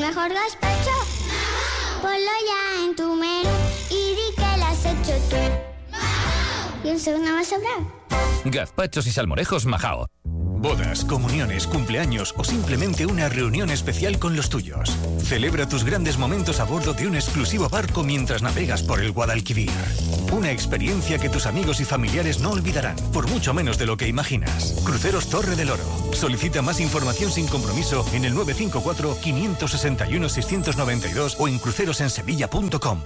mejor gazpacho? Ponlo ya en tu menú y di que lo has hecho tú. Y un segundo más sobrar. Gazpachos y salmorejos Majao. Bodas, comuniones, cumpleaños o simplemente una reunión especial con los tuyos. Celebra tus grandes momentos a bordo de un exclusivo barco mientras navegas por el Guadalquivir. Una experiencia que tus amigos y familiares no olvidarán, por mucho menos de lo que imaginas. Cruceros Torre del Oro. Solicita más información sin compromiso en el 954-561-692 o en crucerosensevilla.com.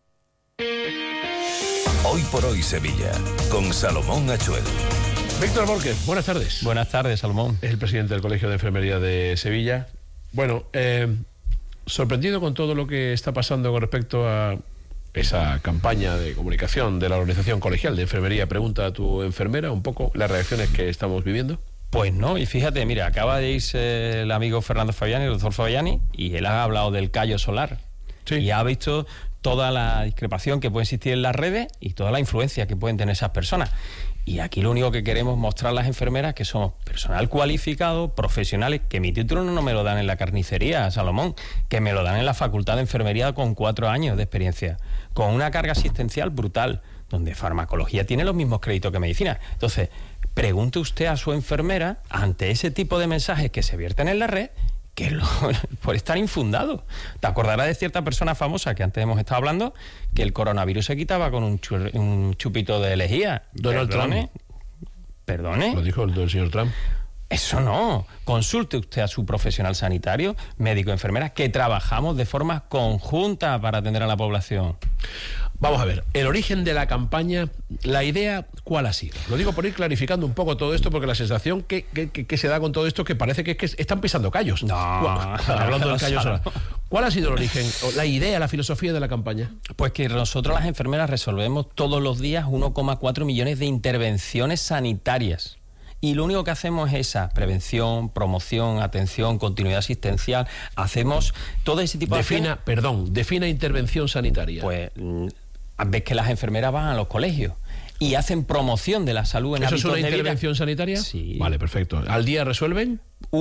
Hoy por hoy Sevilla, con Salomón Achuel. Víctor Borges, buenas tardes. Buenas tardes, Salomón. Es el presidente del Colegio de Enfermería de Sevilla. Bueno, sorprendido con todo lo que está pasando con respecto a esa campaña de comunicación de la Organización Colegial de Enfermería. Pregunta a tu enfermera un poco las reacciones que estamos viviendo. Pues no, y fíjate, mira, acaba de irse el amigo Fernando Fabiani, el doctor Fabiani, y él ha hablado del callo solar. Sí. Y ha visto toda la discrepación que puede existir en las redes y toda la influencia que pueden tener esas personas. Y aquí lo único que queremos mostrar a las enfermeras es que somos personal cualificado, profesionales, que mi título no me lo dan en la carnicería, Salomón, que me lo dan en la Facultad de Enfermería con 4 años de experiencia, con una carga asistencial brutal, donde farmacología tiene los mismos créditos que medicina. Entonces, pregunte usted a su enfermera, ante ese tipo de mensajes que se vierten en la red, que por estar infundado. Te acordarás de cierta persona famosa que antes hemos estado hablando, que el coronavirus se quitaba con un chupito de lejía. Donald Trump. ¿Perdone? Lo dijo el señor Trump. Eso no. Consulte usted a su profesional sanitario, médico, enfermera, que trabajamos de forma conjunta para atender a la población. Vamos a ver, el origen de la campaña, la idea, ¿cuál ha sido? Lo digo por ir clarificando un poco todo esto, porque la sensación que se da con todo esto es que parece que están pisando callos. No, hablando del callo solar. ¿Cuál ha sido el origen, la idea, la filosofía de la campaña? Pues que nosotros las enfermeras resolvemos todos los días 1,4 millones de intervenciones sanitarias. Y lo único que hacemos es esa prevención, promoción, atención, continuidad asistencial. Hacemos todo ese tipo de acciones. Defina intervención sanitaria. Pues ves que las enfermeras van a los colegios y hacen promoción de la salud en hábitos de vida. ¿Eso es una intervención sanitaria? Sí. Vale, perfecto. ¿Al día resuelven?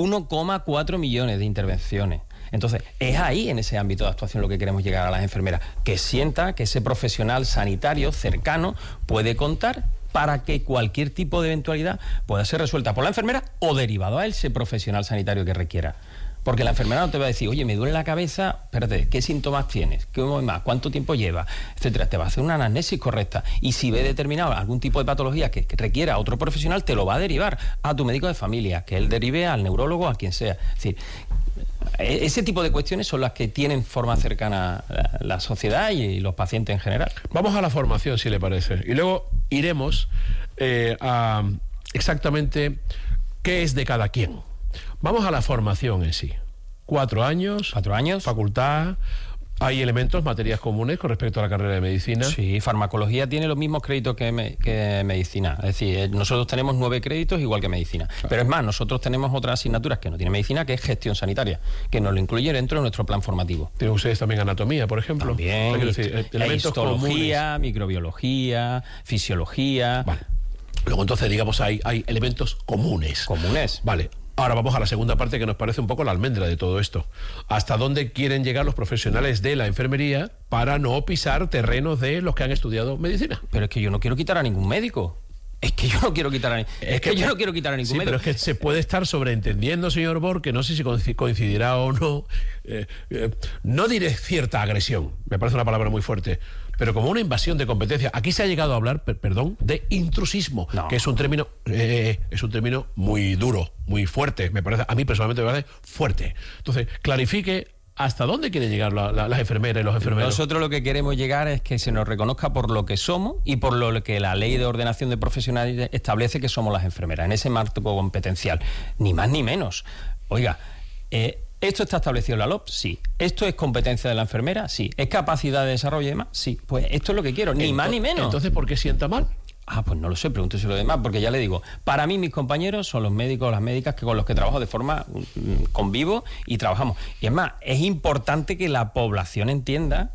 1,4 millones de intervenciones. Entonces, es ahí, en ese ámbito de actuación, lo que queremos llegar a las enfermeras. Que sienta que ese profesional sanitario cercano puede contar para que cualquier tipo de eventualidad pueda ser resuelta por la enfermera o derivado a ese profesional sanitario que requiera. Porque la enfermera no te va a decir, oye, me duele la cabeza, espérate, ¿qué síntomas tienes? ¿Qué más? ¿Cuánto tiempo lleva? Etcétera. Te va a hacer una anamnesis correcta. Y si ve determinado algún tipo de patología que requiera a otro profesional, te lo va a derivar a tu médico de familia, que él derive al neurólogo, a quien sea. Es decir, ese tipo de cuestiones son las que tienen forma cercana a la sociedad y los pacientes en general. Vamos a la formación, si le parece. Y luego iremos a exactamente qué es de cada quien. Vamos a la formación en sí. 4 años. 4 años. Facultad. ¿Hay elementos, materias comunes con respecto a la carrera de medicina? Sí, farmacología tiene los mismos créditos que medicina. Es decir, nosotros tenemos 9 créditos igual que medicina. Claro. Pero es más, nosotros tenemos otras asignaturas que no tiene medicina, que es gestión sanitaria, que nos lo incluye dentro de nuestro plan formativo. ¿Tienen ustedes también anatomía, por ejemplo? También. Elementos histología, comunes. Microbiología, fisiología. Vale. Luego entonces, digamos, hay elementos comunes. Comunes. Vale. Ahora vamos a la segunda parte, que nos parece un poco la almendra de todo esto. ¿Hasta dónde quieren llegar los profesionales de la enfermería para no pisar terrenos de los que han estudiado medicina? Pero es que yo no quiero quitar a ningún médico. Es que yo no quiero quitar a ningún médico. Pero es que se puede estar sobreentendiendo, señor Borg, que no sé si coincidirá o no. No diré cierta agresión, me parece una palabra muy fuerte, pero como una invasión de competencia. Aquí se ha llegado a hablar, de intrusismo, que es un término muy duro, muy fuerte. A mí personalmente me parece fuerte. Entonces, clarifique hasta dónde quieren llegar las enfermeras y los enfermeros. Nosotros lo que queremos llegar es que se nos reconozca por lo que somos y por lo que la ley de ordenación de profesionales establece que somos las enfermeras, en ese marco competencial, ni más ni menos. Oiga, ¿esto está establecido en la LOP? Sí. ¿Esto es competencia de la enfermera? Sí. ¿Es capacidad de desarrollo y demás? Sí. Pues esto es lo que quiero, ni más ni menos. Entonces, ¿por qué sienta mal? Pues no lo sé, pregúntese lo demás, porque ya le digo, para mí mis compañeros son los médicos o las médicas con los que trabajo de forma convivo y trabajamos. Y es más, es importante que la población entienda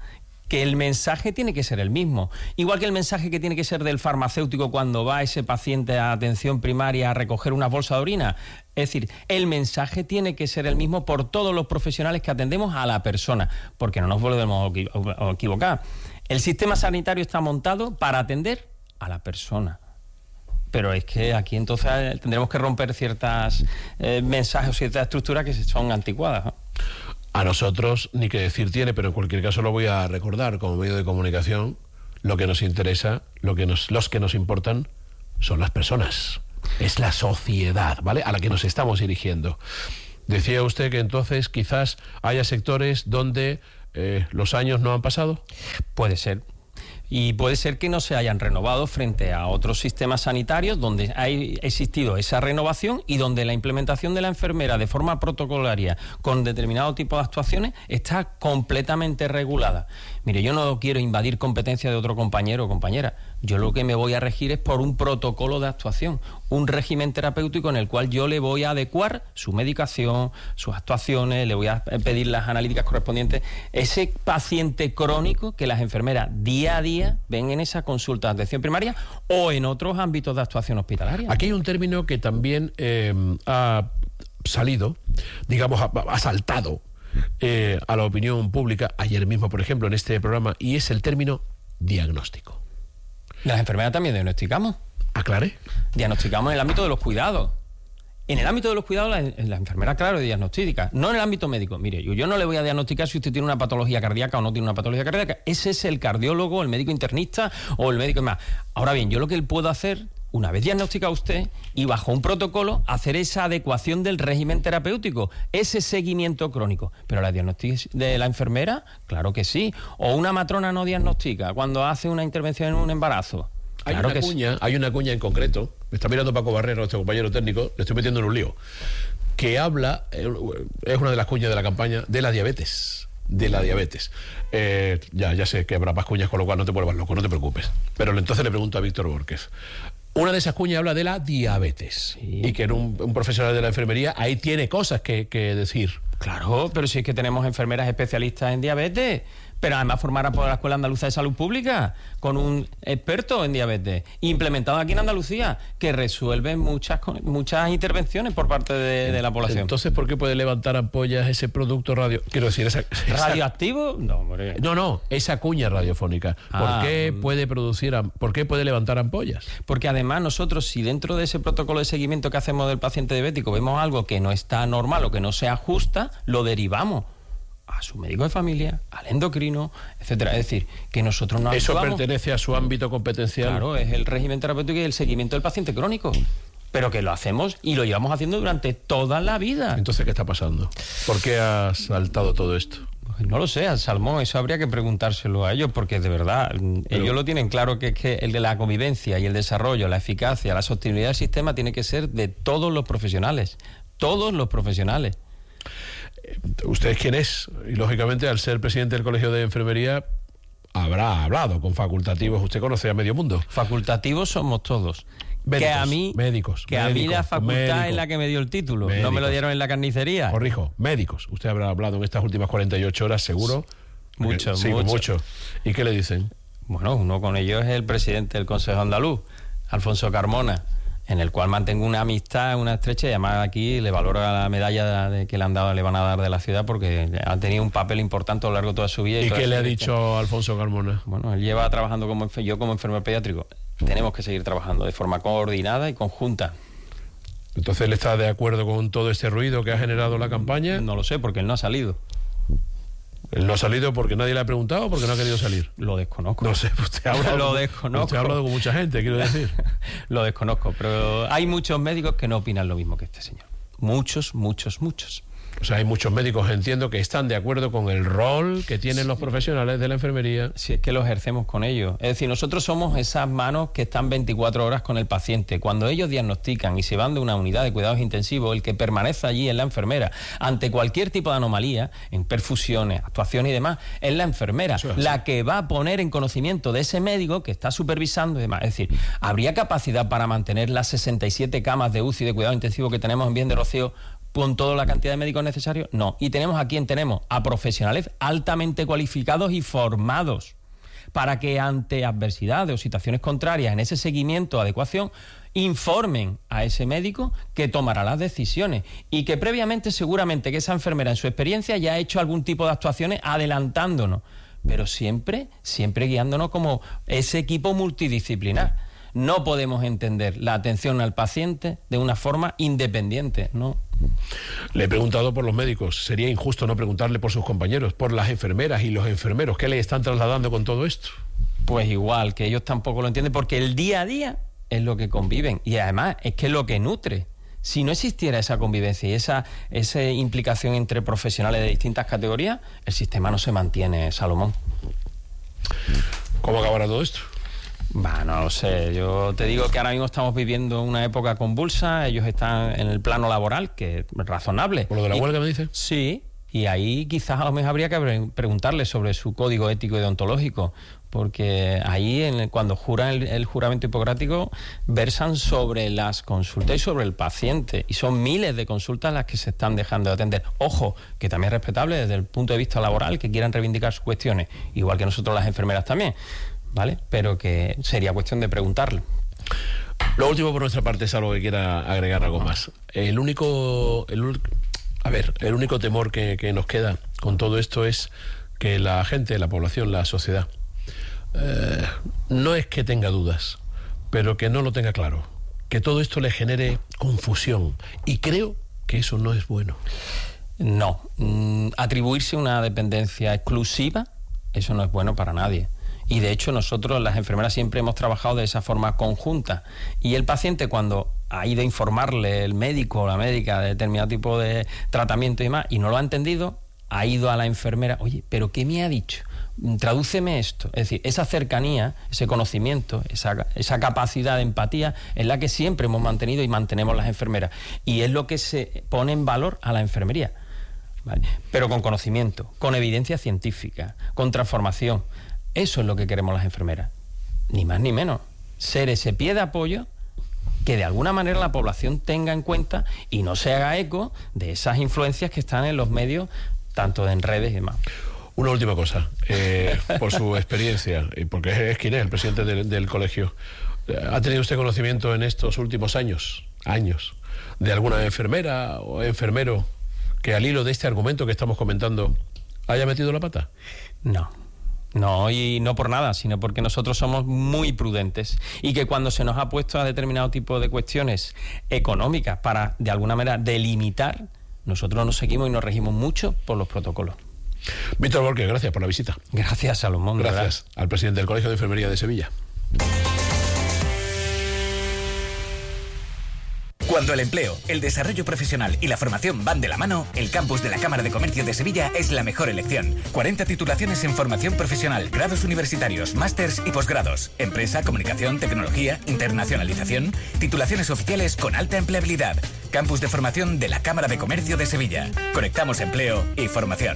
que el mensaje tiene que ser el mismo. Igual que el mensaje que tiene que ser del farmacéutico cuando va ese paciente a atención primaria a recoger una bolsa de orina. Es decir, el mensaje tiene que ser el mismo por todos los profesionales que atendemos a la persona, porque no nos volvemos a equivocar. El sistema sanitario está montado para atender a la persona. Pero es que aquí entonces tendremos que romper ciertas mensajes o ciertas estructuras que son anticuadas, ¿no? A nosotros, ni que decir tiene, pero en cualquier caso lo voy a recordar como medio de comunicación. Lo que nos interesa, los que nos importan son las personas. Es la sociedad, ¿vale?, a la que nos estamos dirigiendo. Decía usted que entonces quizás haya sectores donde los años no han pasado. Puede ser. Y puede ser que no se hayan renovado frente a otros sistemas sanitarios donde ha existido esa renovación y donde la implementación de la enfermera de forma protocolaria con determinado tipo de actuaciones está completamente regulada. Mire, yo no quiero invadir competencia de otro compañero o compañera. Yo lo que me voy a regir es por un protocolo de actuación, un régimen terapéutico en el cual yo le voy a adecuar su medicación, sus actuaciones, le voy a pedir las analíticas correspondientes. Ese paciente crónico que las enfermeras día a día ven en esa consulta de atención primaria o en otros ámbitos de actuación hospitalaria. Aquí hay un término que también ha salido, digamos, ha saltado a la opinión pública ayer mismo, por ejemplo, en este programa, y es el término diagnóstico. Las enfermeras también diagnosticamos. ¿Aclare? Diagnosticamos en el ámbito de los cuidados. En el ámbito de los cuidados, la enfermera, claro, diagnostica. No en el ámbito médico. Mire, yo no le voy a diagnosticar si usted tiene una patología cardíaca o no tiene una patología cardíaca. Ese es el cardiólogo, el médico internista o el médico más. Ahora bien, yo lo que puedo hacer, una vez diagnosticado usted y bajo un protocolo, hacer esa adecuación del régimen terapéutico, ese seguimiento crónico. Pero la diagnóstica de la enfermera, claro que sí. O una matrona no diagnostica cuando hace una intervención en un embarazo. Claro Hay una cuña en concreto, me está mirando Paco Barrero, nuestro compañero técnico, le estoy metiendo en un lío, que habla, es una de las cuñas de la campaña, de la diabetes. Ya sé que habrá más cuñas, con lo cual no te vuelvas loco, no te preocupes. Pero entonces le pregunto a Víctor Borquez. Una de esas cuñas habla de la diabetes, sí, y que en un profesional de la enfermería ahí tiene cosas que decir. Claro, pero si es que tenemos enfermeras especialistas en diabetes, pero además formada por la Escuela Andaluza de Salud Pública, con un experto en diabetes, implementado aquí en Andalucía, que resuelve muchas intervenciones por parte de la población. Entonces, ¿por qué puede levantar ampollas ese producto quiero decir, ¿radioactivo? No, hombre. No, esa cuña radiofónica. ¿Por qué puede levantar ampollas? Porque además nosotros, si dentro de ese protocolo de seguimiento que hacemos del paciente diabético vemos algo que no está normal o que no se ajusta, lo derivamos a su médico de familia, al endocrino, etcétera. Es decir, que nosotros no Eso actuamos. Pertenece a su ámbito competencial. Claro, es el régimen terapéutico y el seguimiento del paciente crónico. Pero que lo hacemos y lo llevamos haciendo durante toda la vida. Entonces, ¿qué está pasando? ¿Por qué ha saltado todo esto? Pues no lo sé, al Salmón, eso habría que preguntárselo a ellos, porque de verdad, ellos lo tienen claro, que es que el de la convivencia y el desarrollo, la eficacia, la sostenibilidad del sistema tiene que ser de todos los profesionales. Todos los profesionales. ¿Usted quién es? Y lógicamente, al ser presidente del Colegio de Enfermería, habrá hablado con facultativos. Usted conoce a medio mundo. Facultativos somos todos. Médicos. A mí la facultad es la que me dio el título. Médicos. No me lo dieron en la carnicería. Corrijo, médicos. Usted habrá hablado en estas últimas 48 horas, seguro. Mucho. ¿Y qué le dicen? Bueno, uno con ellos es el presidente del Consejo Andaluz, Alfonso Carmona, en el cual mantengo una amistad, una estrecha, y además aquí le valoro la medalla que le van a dar de la ciudad, porque ha tenido un papel importante a lo largo de toda su vida. ¿Y qué le ha dicho Alfonso Carmona? Bueno, él lleva trabajando como enfermero pediátrico. Tenemos que seguir trabajando de forma coordinada y conjunta. Entonces, ¿él está de acuerdo con todo este ruido que ha generado la campaña? No lo sé, porque él no ha salido. ¿Él no ha salido porque nadie le ha preguntado o porque no ha querido salir? Lo desconozco. No sé, usted ha hablado con mucha gente, quiero decir. Lo desconozco, pero hay muchos médicos que no opinan lo mismo que este señor. Muchos. O sea, hay muchos médicos, entiendo, que están de acuerdo con el rol que tienen los profesionales de la enfermería. Si es que lo ejercemos con ellos. Es decir, nosotros somos esas manos que están 24 horas con el paciente. Cuando ellos diagnostican y se van de una unidad de cuidados intensivos, el que permanece allí es la enfermera. Ante cualquier tipo de anomalía, en perfusiones, actuaciones y demás, es la enfermera la que va a poner en conocimiento de ese médico que está supervisando y demás. Es decir, ¿habría capacidad para mantener las 67 camas de UCI de cuidado intensivo que tenemos en Bien de Rocío con toda la cantidad de médicos necesarios, no. Y tenemos a quién tenemos, a profesionales altamente cualificados y formados para que ante adversidades o situaciones contrarias en ese seguimiento, adecuación, informen a ese médico que tomará las decisiones y que previamente seguramente que esa enfermera en su experiencia ya ha hecho algún tipo de actuaciones adelantándonos, pero siempre guiándonos como ese equipo multidisciplinar. No podemos entender la atención al paciente de una forma independiente, ¿no? Le he preguntado por los médicos. Sería injusto no preguntarle por sus compañeros, por las enfermeras y los enfermeros. ¿Qué le están trasladando con todo esto? Pues igual, que ellos tampoco lo entienden, porque el día a día es lo que conviven. Y además es que es lo que nutre. Si no existiera esa convivencia y esa implicación entre profesionales de distintas categorías, el sistema no se mantiene, Salomón. ¿Cómo acabará todo esto? No lo sé, yo te digo que ahora mismo estamos viviendo una época convulsa, ellos están en el plano laboral, que es razonable. ¿Por lo de la huelga me dice? Sí, y ahí quizás a lo mejor habría que preguntarle sobre su código ético y deontológico, porque ahí cuando juran el juramento hipocrático versan sobre las consultas y sobre el paciente, y son miles de consultas las que se están dejando de atender. Ojo, que también es respetable desde el punto de vista laboral que quieran reivindicar sus cuestiones, igual que nosotros las enfermeras también, ¿vale? Pero que sería cuestión de preguntarle. Lo último por nuestra parte es algo que quiera agregar algo más. El único temor que nos queda con todo esto es que la gente, la población, la sociedad, no es que tenga dudas, pero que no lo tenga claro, que todo esto le genere confusión, y creo que eso no es bueno. No, atribuirse una dependencia exclusiva, eso no es bueno para nadie. Y de hecho nosotros, las enfermeras, siempre hemos trabajado de esa forma conjunta. Y el paciente, cuando ha ido a informarle el médico o la médica de determinado tipo de tratamiento y demás, y no lo ha entendido, ha ido a la enfermera, oye, ¿pero qué me ha dicho? Tradúceme esto. Es decir, esa cercanía, ese conocimiento, esa capacidad de empatía es la que siempre hemos mantenido y mantenemos las enfermeras. Y es lo que se pone en valor a la enfermería, ¿vale? Pero con conocimiento, con evidencia científica, con transformación. Eso es lo que queremos las enfermeras, ni más ni menos. Ser ese pie de apoyo que de alguna manera la población tenga en cuenta y no se haga eco de esas influencias que están en los medios, tanto en redes y demás. Una última cosa, por su experiencia, y porque es quien es el presidente del colegio, ¿ha tenido usted conocimiento en estos últimos años, de alguna enfermera o enfermero que al hilo de este argumento que estamos comentando haya metido la pata? No, y no por nada, sino porque nosotros somos muy prudentes, y que cuando se nos ha puesto a determinado tipo de cuestiones económicas para, de alguna manera, delimitar, nosotros nos seguimos y nos regimos mucho por los protocolos. Víctor Borque, gracias por la visita. Gracias, Salomón. Gracias al presidente del Colegio de Enfermería de Sevilla. Cuando el empleo, el desarrollo profesional y la formación van de la mano, el campus de la Cámara de Comercio de Sevilla es la mejor elección. 40 titulaciones en formación profesional, grados universitarios, másters y posgrados. Empresa, comunicación, tecnología, internacionalización. Titulaciones oficiales con alta empleabilidad. Campus de formación de la Cámara de Comercio de Sevilla. Conectamos empleo y formación.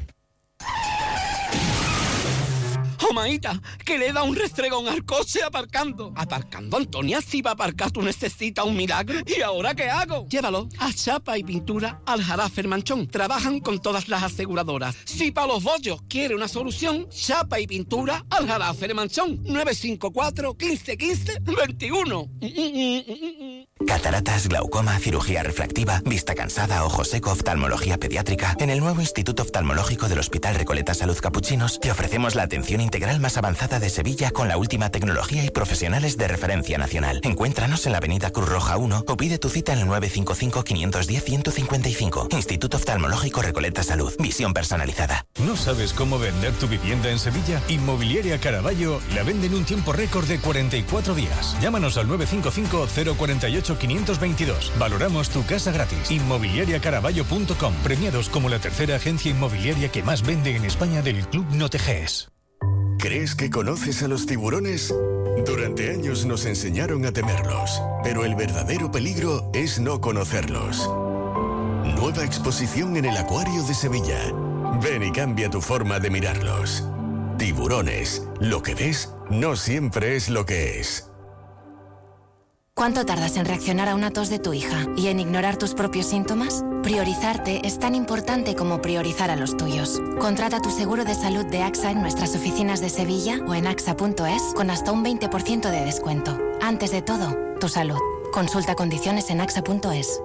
Maíta, que le da un restregón al coche aparcando. Aparcando, Antonia, si va a aparcar tú necesitas un milagro. ¿Y ahora qué hago? Llévalo a Chapa y Pintura Aljarafe El Manchón. Trabajan con todas las aseguradoras. Si para los bollos quiere una solución, Chapa y Pintura Aljarafe El Manchón. 954 15 15 21. Cataratas, glaucoma, cirugía refractiva, vista cansada, ojo seco, oftalmología pediátrica. En el nuevo Instituto Oftalmológico del Hospital Recoleta Salud Capuchinos te ofrecemos la atención integral más avanzada de Sevilla con la última tecnología y profesionales de referencia nacional. Encuéntranos en la avenida Cruz Roja 1 o pide tu cita en el 955-510-155. Instituto Oftalmológico Recoleta Salud. Visión personalizada. ¿No sabes cómo vender tu vivienda en Sevilla? Inmobiliaria Caraballo la vende en un tiempo récord de 44 días. Llámanos al 955-048-522. Valoramos tu casa gratis. Inmobiliariacaraballo.com. Premiados como la tercera agencia inmobiliaria que más vende en España del Club Noteges. ¿Crees que conoces a los tiburones? Durante años nos enseñaron a temerlos, pero el verdadero peligro es no conocerlos. Nueva exposición en el Acuario de Sevilla. Ven y cambia tu forma de mirarlos. Tiburones. Lo que ves no siempre es lo que es. ¿Cuánto tardas en reaccionar a una tos de tu hija y en ignorar tus propios síntomas? Priorizarte es tan importante como priorizar a los tuyos. Contrata tu seguro de salud de AXA en nuestras oficinas de Sevilla o en axa.es con hasta un 20% de descuento. Antes de todo, tu salud. Consulta condiciones en axa.es.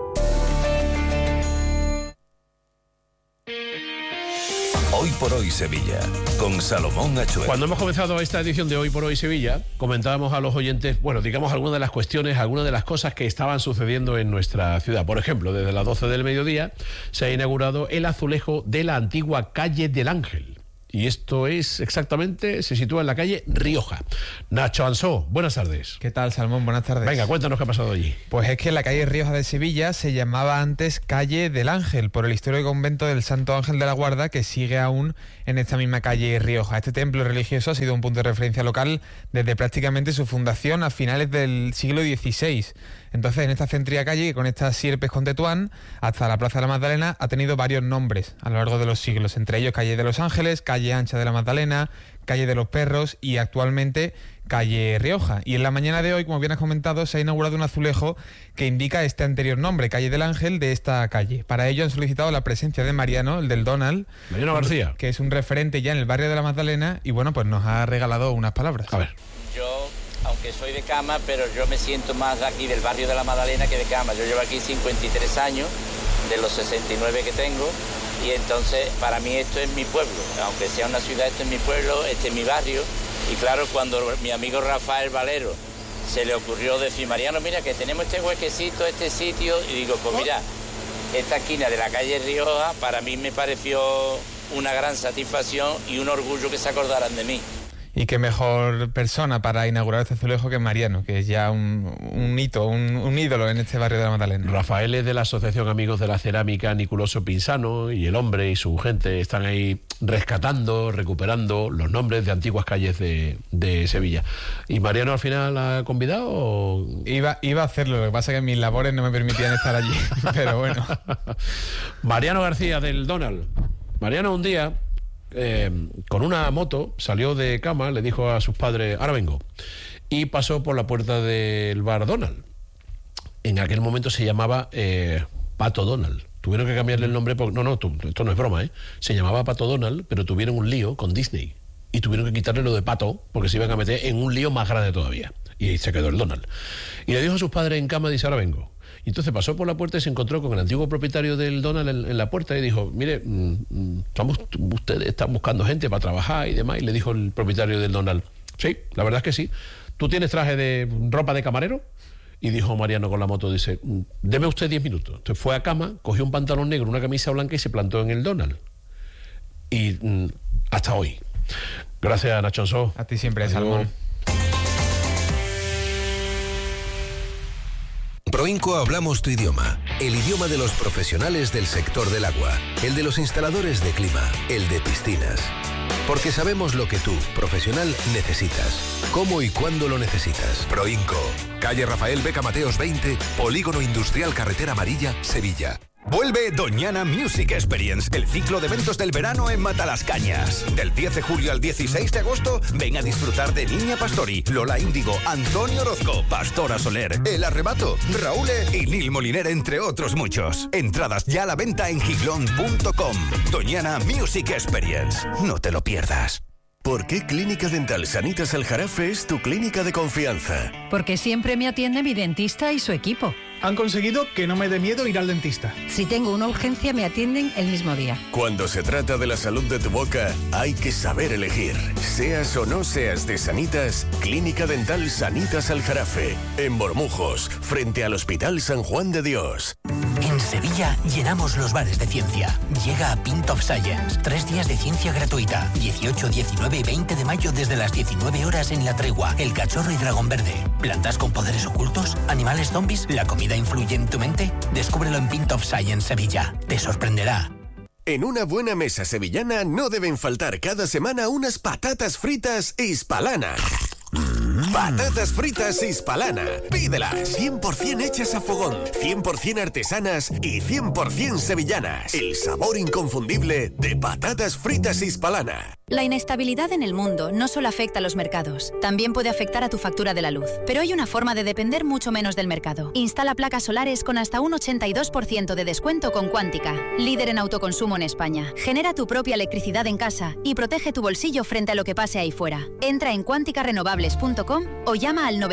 Hoy por hoy Sevilla, con Salomón Achuel. Cuando hemos comenzado esta edición de Hoy por Hoy Sevilla, comentábamos a los oyentes, bueno, digamos algunas de las cuestiones, algunas de las cosas que estaban sucediendo en nuestra ciudad. Por ejemplo, desde las 12 del mediodía se ha inaugurado el azulejo de la antigua calle del Ángel. Y esto es exactamente, se sitúa en la calle Rioja. Nacho Ansó, buenas tardes. ¿Qué tal, Salmón? Buenas tardes. Venga, cuéntanos qué ha pasado allí. Pues es que la calle Rioja de Sevilla se llamaba antes calle del Ángel, por el histórico convento del Santo Ángel de la Guarda, que sigue aún en esta misma calle Rioja. Este templo religioso ha sido un punto de referencia local desde prácticamente su fundación a finales del siglo XVI. Entonces, en esta céntrica calle, que con estas sierpes con Tetuán, hasta la Plaza de la Magdalena, ha tenido varios nombres a lo largo de los siglos, entre ellos calle de los Ángeles, calle Ancha de la Magdalena, calle de los Perros y actualmente calle Rioja. Y en la mañana de hoy, como bien has comentado, se ha inaugurado un azulejo que indica este anterior nombre, calle del Ángel, de esta calle. Para ello han solicitado la presencia de Mariano, el del Donald. Mariano García. Que es un referente ya en el barrio de la Magdalena y bueno, pues nos ha regalado unas palabras. A ver. Yo, aunque soy de Cama, pero yo me siento más de aquí, del barrio de la Magdalena, que de Cama. Yo llevo aquí 53 años, de los 69 que tengo, y entonces para mí esto es mi pueblo. Aunque sea una ciudad, esto es mi pueblo, este es mi barrio. Y claro, cuando mi amigo Rafael Valero se le ocurrió decir, Mariano, mira que tenemos este huequecito, este sitio, y digo, pues mira, esta esquina de la calle Rioja para mí me pareció una gran satisfacción y un orgullo que se acordaran de mí. Y qué mejor persona para inaugurar este azulejo que Mariano, que es ya un hito, un ídolo en este barrio de la Magdalena. Rafael es de la Asociación Amigos de la Cerámica Niculoso Pinsano, y el hombre y su gente están ahí rescatando, recuperando los nombres de antiguas calles de Sevilla. ¿Y Mariano al final ha convidado? ¿O? Iba a hacerlo, lo que pasa es que mis labores no me permitían estar allí, pero bueno. Mariano García del Donald. Mariano un día, con una moto, salió de Cama, le dijo a sus padres, ahora vengo, y pasó por la puerta del bar Donald. En aquel momento se llamaba Pato Donald. Tuvieron que cambiarle el nombre porque, esto no es broma, se llamaba Pato Donald, pero tuvieron un lío con Disney y tuvieron que quitarle lo de Pato porque se iban a meter en un lío más grande todavía, y ahí se quedó el Donald. Y le dijo a sus padres en Cama, dice, ahora vengo. Y entonces pasó por la puerta y se encontró con el antiguo propietario del Donald en la puerta y dijo, mire, ustedes están buscando gente para trabajar y demás. Y le dijo el propietario del Donald, sí, la verdad es que sí. ¿Tú tienes traje de ropa de camarero? Y dijo Mariano con la moto, dice, deme usted 10 minutos. Entonces fue a Cama, cogió un pantalón negro, una camisa blanca y se plantó en el Donald. Y hasta hoy. Gracias, Nacho Ansó. A ti siempre, Salmón. Proinco hablamos tu idioma, el idioma de los profesionales del sector del agua, el de los instaladores de clima, el de piscinas. Porque sabemos lo que tú, profesional, necesitas. ¿Cómo y cuándo lo necesitas? Proinco, calle Rafael Beca Mateos 20, Polígono Industrial Carretera Amarilla, Sevilla. Vuelve Doñana Music Experience, el ciclo de eventos del verano en Matalascañas. Del 10 de julio al 16 de agosto, ven a disfrutar de Niña Pastori, Lola Índigo, Antonio Orozco, Pastora Soler, El Arrebato, Raúl y Nil Moliner, entre otros muchos. Entradas ya a la venta en giglón.com. Doñana Music Experience. No te lo pierdas. ¿Por qué Clínica Dental Sanitas Aljarafe es tu clínica de confianza? Porque siempre me atiende mi dentista y su equipo. Han conseguido que no me dé miedo ir al dentista. Si tengo una urgencia, me atienden el mismo día. Cuando se trata de la salud de tu boca, hay que saber elegir. Seas o no seas de Sanitas, Clínica Dental Sanitas Aljarafe, en Bormujos, frente al Hospital San Juan de Dios. En Sevilla llenamos los bares de ciencia. Llega a Pint of Science. 3 días de ciencia gratuita. 18, 19 y 20 de mayo desde las 19 horas en La Tregua, El Cachorro y Dragón Verde. ¿Plantas con poderes ocultos? ¿Animales zombies? ¿La comida influye en tu mente? Descúbrelo en Pint of Science Sevilla. Te sorprenderá. En una buena mesa sevillana no deben faltar cada semana unas patatas fritas hispalanas. Patatas fritas Hispalana. Pídelas. 100% hechas a fogón, 100% artesanas y 100% sevillanas. El sabor inconfundible de patatas fritas Hispalana. La inestabilidad en el mundo no solo afecta a los mercados, también puede afectar a tu factura de la luz. Pero hay una forma de depender mucho menos del mercado. Instala placas solares con hasta un 82% de descuento con Quántica, líder en autoconsumo en España. Genera tu propia electricidad en casa y protege tu bolsillo frente a lo que pase ahí fuera. Entra en quanticarenovables.com o llama al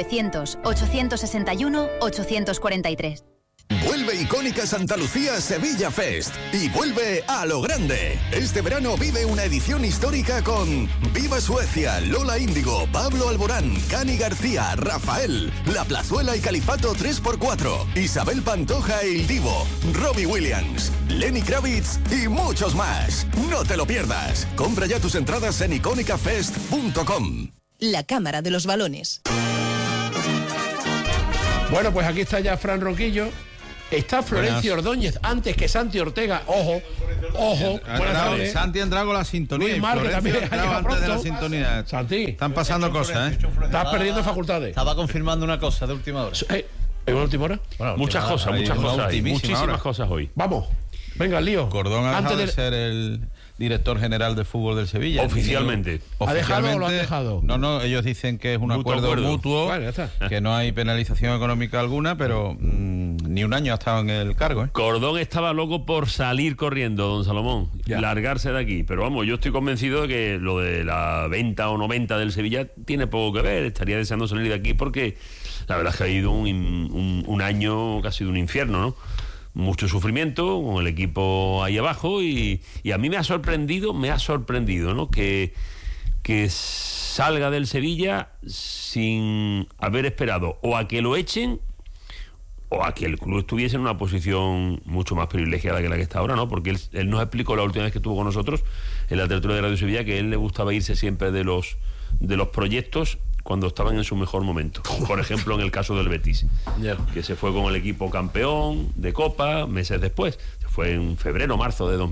900-861-843. Vuelve icónica Santa Lucía Sevilla Fest y vuelve a lo grande. Este verano vive una edición histórica con Viva Suecia, Lola Índigo, Pablo Alborán, Cani García, Rafael, La Plazuela y Califato 3x4, Isabel Pantoja e Il Divo, Robbie Williams, Lenny Kravitz y muchos más. No te lo pierdas. Compra ya tus entradas en iconicafest.com. La Cámara de los Balones. Bueno, pues aquí está ya Fran Ronquillo. Está Florencio Ordóñez antes que Santi Ortega. Ojo. Buenas tardes. Santi ha entrado con la sintonía. Luis Márquez también ha llegado antes de la pronto. sintonía. Santi. Están pasando cosas, ¿eh? Estás perdiendo facultades. Estaba confirmando una cosa de última hora. ¿En última hora? Bueno, muchas cosas. Muchísimas cosas hoy. Vamos. Venga, lío. Cordón ha dejado de ser el director general de fútbol del Sevilla. Oficialmente. ¿Ha dejado o lo han dejado? No, ellos dicen que es un acuerdo mutuo, vale, ya está. que no hay penalización económica alguna, pero ni un año ha estado en el cargo, ¿eh? Cordón estaba loco por salir corriendo, don Salomón, largarse de aquí, pero vamos, yo estoy convencido de que lo de la venta o no venta del Sevilla tiene poco que ver. Estaría deseando salir de aquí porque la verdad es que ha ido un año casi de un infierno, ¿no? Mucho sufrimiento con el equipo ahí abajo y a mí me ha sorprendido, ¿no? Que salga del Sevilla sin haber esperado o a que lo echen o a que el club estuviese en una posición mucho más privilegiada que la que está ahora, ¿no? Porque él nos explicó la última vez que estuvo con nosotros en la tertulia de Radio Sevilla que a él le gustaba irse siempre de los proyectos cuando estaban en su mejor momento. Por ejemplo, en el caso del Betis, que se fue con el equipo campeón de Copa meses después. Se fue en febrero, marzo de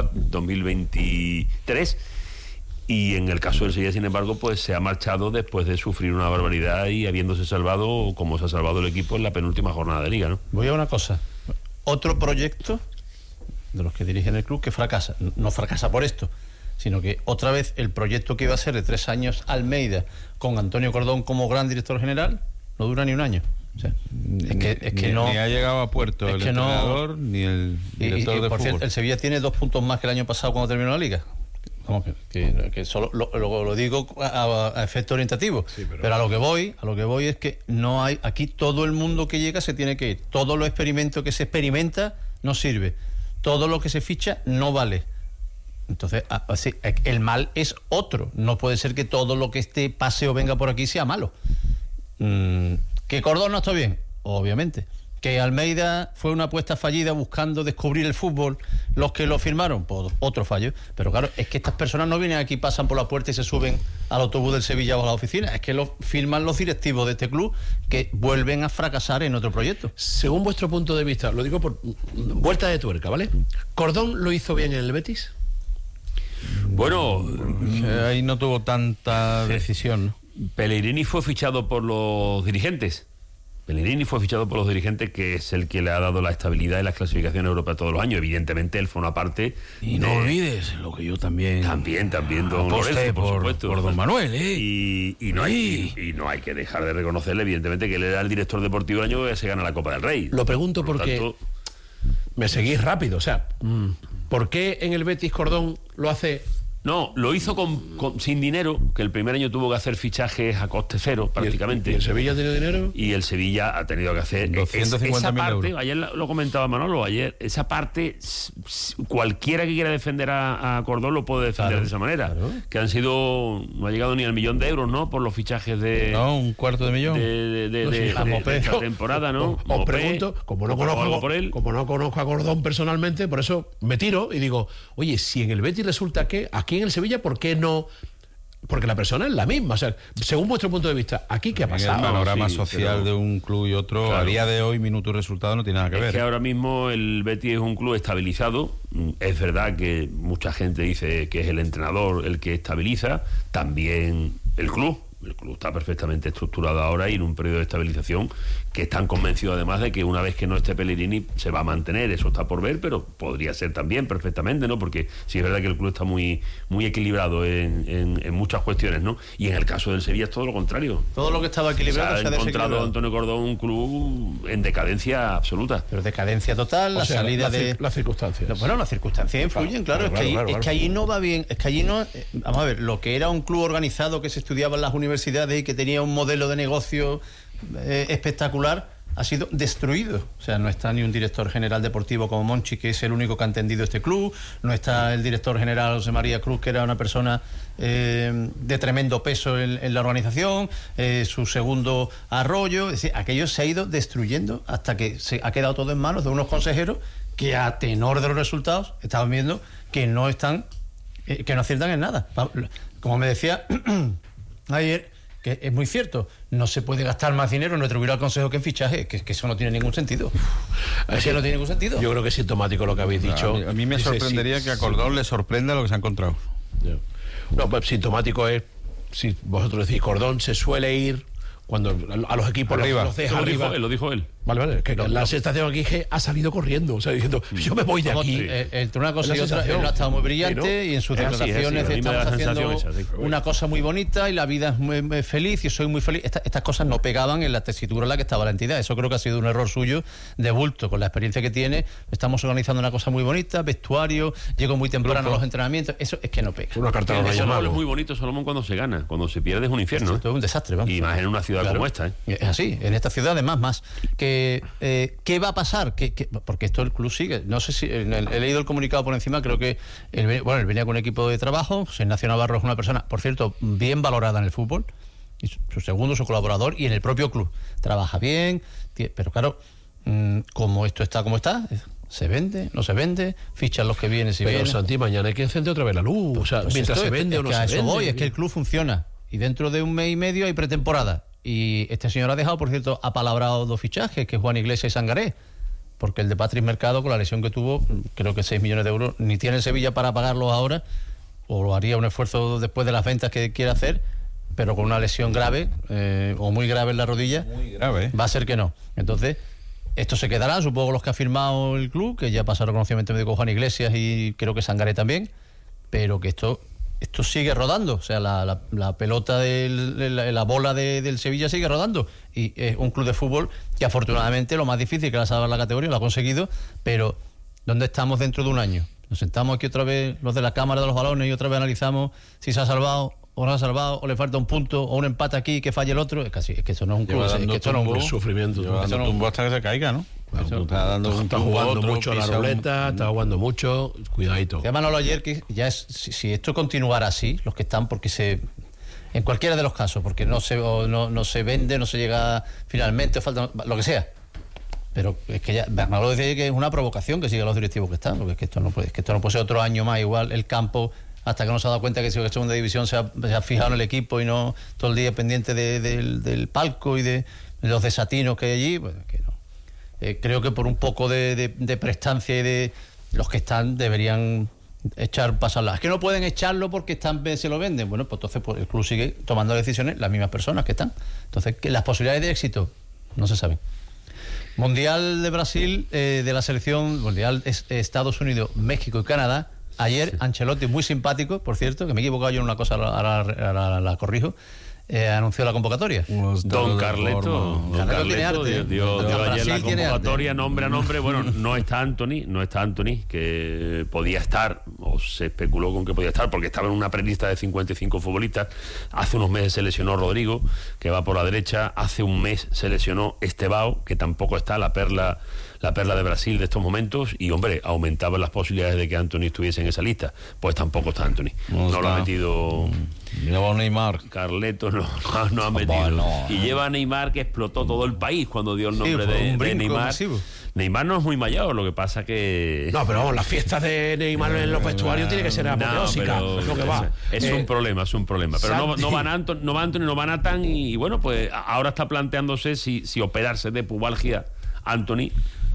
2023. Y en el caso del Sevilla, sin embargo, pues se ha marchado después de sufrir una barbaridad y habiéndose salvado, como se ha salvado el equipo en la penúltima jornada de Liga, ¿no? Voy a una cosa. Otro proyecto de los que dirigen el club que fracasa. No fracasa por esto, sino que otra vez el proyecto que iba a ser de 3 años Almeida con Antonio Cordón como gran director general no dura ni un año. O sea, es que no, ni ha llegado a puerto el entrenador ni el director de por fútbol. cierto, el Sevilla tiene 2 puntos más que el año pasado cuando terminó la Liga. Como que solo lo digo a efecto orientativo, sí, pero a lo que voy es que no hay aquí, todo el mundo que llega se tiene que ir, todo lo experimento que se experimenta no sirve, todo lo que se ficha no vale. Entonces, así, el mal es otro. No puede ser que todo lo que pase o venga por aquí sea malo. ¿Que Cordón no está bien? Obviamente. ¿Que Almeida fue una apuesta fallida buscando descubrir el fútbol los que lo firmaron? Pues otro fallo. Pero claro, es que estas personas no vienen aquí, pasan por la puerta y se suben al autobús del Sevilla o a la oficina. Es que lo firman los directivos de este club que vuelven a fracasar en otro proyecto. Según vuestro punto de vista, lo digo por vuelta de tuerca, ¿vale? ¿Cordón lo hizo bien en el Betis? Bueno, ahí no tuvo tanta decisión, ¿no? Pellegrini fue fichado por los dirigentes. Que es el que le ha dado la estabilidad y las clasificaciones europeas todos los años. Evidentemente, él fue una parte. Y no olvides lo que yo también. También, don Lorenzo, por supuesto. Por don Manuel, Y no hay que dejar de reconocerle, evidentemente, que él era el director deportivo del año que se gana la Copa del Rey. Lo pregunto porque me seguís rápido. O sea, ¿por qué en el Betis Cordón lo hace? No, lo hizo sin dinero, que el primer año tuvo que hacer fichajes a coste cero, prácticamente. ¿Y el Sevilla ha tenido dinero? Y el Sevilla ha tenido que hacer 250.000 euros. Ayer lo comentaba Manolo, esa parte, cualquiera que quiera defender a Cordón lo puede defender de esa manera. Claro. Que han sido, no ha llegado ni al 1.000.000 de euros, ¿no? Por los fichajes de... No, $250.000. De esta temporada, ¿no? Os pregunto, como no conozco a Cordón personalmente, por eso me tiro y digo, oye, si en el Betis resulta que aquí en el Sevilla, ¿por qué no? Porque la persona es la misma. O sea, según vuestro punto de vista, ¿aquí qué ha pasado? El panorama social de un club y otro, claro, a día de hoy, minuto y resultado no tiene nada que ver. Es que ahora mismo el Betis es un club estabilizado. Es verdad que mucha gente dice que es el entrenador el que estabiliza, también el club, El club está perfectamente estructurado ahora y en un periodo de estabilización que están convencidos además de que una vez que no esté Pellegrini se va a mantener. Eso está por ver, pero podría ser también perfectamente, ¿no? Porque sí es verdad que el club está muy equilibrado en muchas cuestiones, ¿no? Y en el caso del Sevilla es todo lo contrario. Todo lo que estaba equilibrado se ha encontrado Antonio Cordón un club en decadencia absoluta. Pero decadencia total, la salida de... Las circunstancias. Bueno, las circunstancias influyen, claro. Es que allí no va bien. Es que allí no... Vamos a ver, lo que era un club organizado que se estudiaba en las universidades y que tenía un modelo de negocio espectacular, ha sido destruido. O sea, no está ni un director general deportivo como Monchi, que es el único que ha entendido este club, no está el director general José María Cruz, que era una persona de tremendo peso en la organización, su segundo Arroyo. Es decir, aquello se ha ido destruyendo hasta que se ha quedado todo en manos de unos consejeros que, a tenor de los resultados, estaban viendo que no están, que no aciertan en nada. Como me decía ayer, que es muy cierto, no se puede gastar más dinero en retribuir al Consejo que en fichaje, que eso no tiene ningún sentido. Es que no tiene ningún sentido. Yo creo que es sintomático lo que habéis dicho. A mí me sorprendería que a Cordón le sorprenda lo que se ha encontrado. No, pues sintomático es, si vosotros decís, Cordón se suele ir cuando a los equipos los deja arriba. Lo dijo él. Vale, que la sensación aquí es que ha salido corriendo, o sea, diciendo, yo me voy de aquí. Entre una cosa y otra, él ha estado muy brillante y en sus declaraciones estamos haciendo una cosa muy bonita y la vida es muy feliz y soy muy feliz. Estas cosas no pegaban en la tesitura en la que estaba la entidad. Eso creo que ha sido un error suyo de bulto, con la experiencia que tiene. Estamos organizando una cosa muy bonita, vestuario, llego muy temprano a los entrenamientos. Eso es que no pega. Una carta es muy bonito, Salomón, cuando se gana. Cuando se pierde es un infierno. Esto es un desastre, vamos. Y más en una ciudad como esta. Es así, en esta ciudad además más. ¿Qué va a pasar? Porque esto el club sigue. No sé si he leído el comunicado por encima. Creo que él venía con un equipo de trabajo. José Ignacio Navarro es una persona, por cierto, bien valorada en el fútbol. Y su colaborador, y en el propio club trabaja bien. Pero claro, como esto está como está, se vende, no se vende, fichan los que vienen, si vienen. Pero Santi, mañana hay que encender otra vez la luz. O sea, mientras se vende o no se vende. A eso voy, es que el club funciona. Y dentro de un mes y medio hay pretemporada. Y este señor ha dejado, por cierto, apalabrado 2 fichajes, que es Juan Iglesias y Sangaré, porque el de Patrick Mercado, con la lesión que tuvo, creo que 6 millones de euros, ni tiene Sevilla para pagarlos ahora, o lo haría un esfuerzo después de las ventas que quiere hacer, pero con una lesión grave, o muy grave en la rodilla, muy grave, va a ser que no. Entonces, esto se quedará, supongo, los que ha firmado el club, que ya pasaron conocimiento médico Juan Iglesias y creo que Sangaré también, pero que esto sigue rodando. O sea, la pelota la bola del Sevilla sigue rodando, y es un club de fútbol que afortunadamente lo más difícil, que era salvar la categoría, lo ha conseguido. Pero ¿dónde estamos dentro de un año? Nos sentamos aquí otra vez los de la cámara de los balones y otra vez analizamos si se ha salvado o no ha salvado, o le falta un punto o un empate aquí que falle el otro. Es que esto no es un club, es que esto no es un club. Sufrimiento. Hasta que se caiga, ¿no? Está jugando mucho a la ruleta, está jugando mucho, cuidadito. Decía Manolo ayer que ya si esto continuara así, los que están, porque en cualquiera de los casos, porque no se vende, no se llega finalmente, falta lo que sea. Pero es que ya Manolo decía que es una provocación que sigan los directivos que están, porque es que esto no puede ser otro año más igual el campo, hasta que no se ha dado cuenta que si la segunda división se ha fijado en el equipo y no todo el día pendiente del palco y de los desatinos que hay allí, pues que no. Creo que por un poco de prestancia y de los que están deberían pasarla. Es que no pueden echarlo porque se lo venden. Bueno, pues entonces el club sigue tomando decisiones, las mismas personas que están. Entonces, que las posibilidades de éxito no se saben. Mundial de Brasil, de la selección, Mundial Estados Unidos, México y Canadá. Ayer, sí. Ancelotti, muy simpático, por cierto, que me he equivocado yo en una cosa, ahora la corrijo. Anunció la convocatoria. Don Carleto dio ayer la convocatoria nombre a nombre. Bueno, no está Anthony, que podía estar, o se especuló con que podía estar, porque estaba en una prelista de 55 futbolistas. Hace unos meses se lesionó Rodrigo, que va por la derecha. Hace un mes se lesionó Estevao, que tampoco está, la perla de Brasil de estos momentos, y hombre, aumentaban las posibilidades de que Anthony estuviese en esa lista. Pues tampoco está Anthony. No lo ha metido. Lleva Neymar. Carleto no ha metido. Bueno. Y lleva a Neymar, que explotó todo el país cuando dio el nombre de Neymar. Masivo. Neymar no es muy mayor, lo que pasa que... No, pero vamos, las fiestas de Neymar en los vestuarios tiene que ser apoteósica. Es un problema. Pero no van Anthony, no va Nathan, y bueno, pues ahora está planteándose si operarse de pubalgia Anthony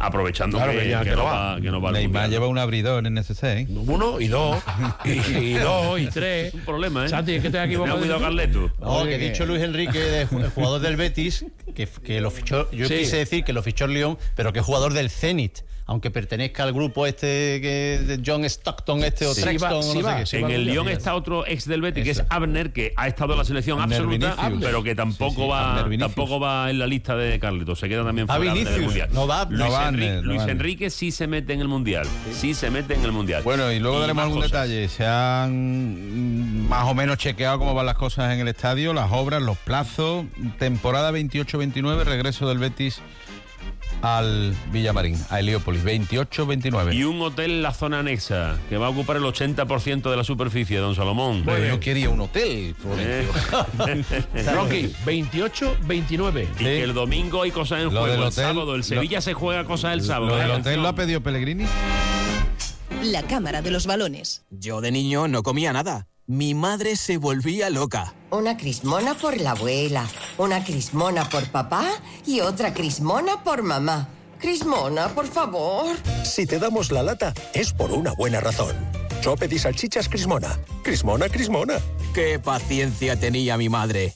aprovechando Claro que no va al Neymar Mundial. lleva un abridor en NSC, ¿eh? 1 y 2 y 2 y 3. Es un problema, ¿eh? Santi, ¿qué te has equivocado? Cuidado, Carleto. No, que he dicho Luis Enrique, el jugador del Betis, que lo fichó. Yo quise decir que lo fichó el Lyon, pero que es jugador del Zenit, aunque pertenezca al grupo de John Stockton o Trexton, o no sé qué. En el Lyon está otro ex del Betis, que es Abner, que ha estado en la selección absoluta, pero que tampoco va en la lista de Carleto. Se queda también fuera del Mundial. Luis Enrique sí se mete en el Mundial. Sí se mete en el Mundial. Bueno, y luego daremos algún detalle. Se han más o menos chequeado cómo van las cosas en el estadio, las obras, los plazos. Temporada 28-29, regreso del Betis al Villamarín, a Heliópolis, 28-29. Y un hotel en la zona anexa, que va a ocupar el 80% de la superficie, don Salomón. Bueno, yo quería un hotel, Rocky, 28-29. Y que el domingo hay cosas en juego, el sábado. El Sevilla se juega cosas el sábado. ¿Lo del hotel lo ha pedido Pellegrini? La cámara de los balones. Yo de niño no comía nada. Mi madre se volvía loca. Una crismona por la abuela, una crismona por papá y otra crismona por mamá. Crismona, por favor. Si te damos la lata, es por una buena razón. Chopet y salchichas Crismona. Crismona, Crismona. ¡Qué paciencia tenía mi madre!